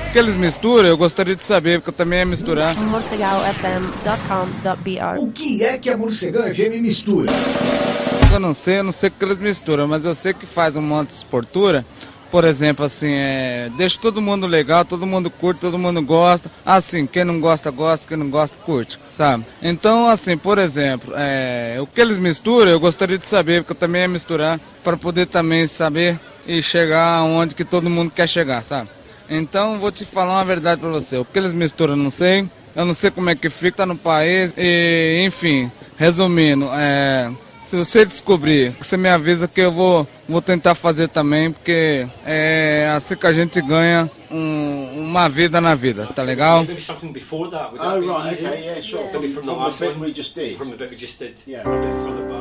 O que eles misturam, eu gostaria de saber, porque eu também ia misturar. morcegalfm.com.br. O que é que a Morcegão FM mistura? Eu não sei o que eles misturam, mas eu sei que faz um monte de esportura. Por exemplo, assim, deixa todo mundo legal, todo mundo curte, todo mundo gosta. Assim, quem não gosta, gosta, quem não gosta, curte, sabe? Então, assim, por exemplo, o que eles misturam, eu gostaria de saber, porque eu também ia misturar, para poder também saber e chegar onde que todo mundo quer chegar, sabe? Então, vou te falar uma verdade para você. O que eles misturam, eu não sei. Eu não sei como é que fica, tá no país. E, enfim, resumindo, se você descobrir, você me avisa que eu vou tentar fazer também, porque é assim que a gente ganha uma vida na vida, tá legal? Maybe something before that. Would Oh, that be right, easier? okay, yeah, sure. Maybe from the From last the bit one? we just did. From the bit we just did. Yeah. A bit further back.